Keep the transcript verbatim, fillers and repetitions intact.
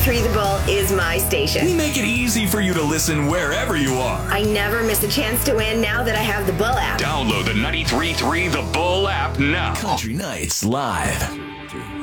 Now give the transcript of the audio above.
ninety-three The Bull is my station. We make it easy for you to listen wherever you are. I never miss a chance to win now that I have the Bull app. Download the ninety-three point three The Bull app now. Country Nights Live.